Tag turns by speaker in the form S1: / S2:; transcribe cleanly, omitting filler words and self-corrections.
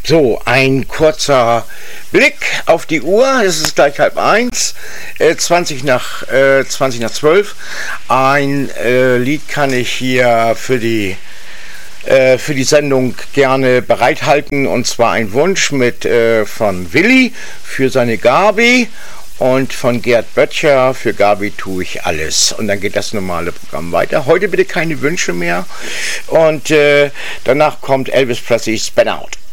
S1: So, ein kurzer Blick auf die Uhr. Es ist gleich 12:30, 20 nach 12. Ein Lied kann ich hier für die Sendung gerne bereithalten, und zwar ein Wunsch von Willi für seine Gabi und von Gerd Böttcher für Gabi tue ich alles. Und dann geht das normale Programm weiter. Heute bitte keine Wünsche mehr. Und danach kommt Elvis Presley Spin Out.